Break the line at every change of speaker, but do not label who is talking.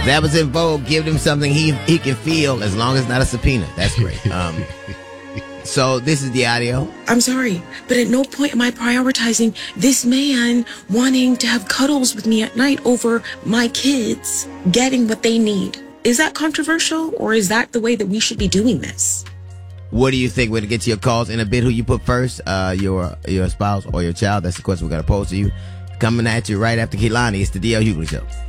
that was in vogue. Give him something he can feel as long as it's not a subpoena. That's great. So this is the audio.
I'm sorry, but at no point am I prioritizing this man wanting to have cuddles with me at night over my kids getting what they need. Is that controversial, or is that the way that we should be doing this?
What do you think? We're going to get to your calls in a bit. Who you put first, your spouse or your child? That's the question we're going to pose to you. Coming at you right after Kehlani. It's the D.L. Hughley Show.